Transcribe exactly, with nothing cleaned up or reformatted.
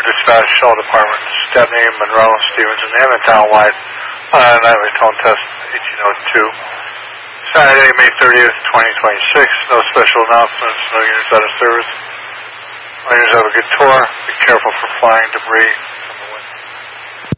dispatch all departments, Stepney, Monroe, Stevenson, and the town-wide on a nightly tone test eighteen oh two. Saturday, May thirtieth, twenty twenty-six. No special announcements, no units out of service. All units have a good tour. Be careful for flying debris.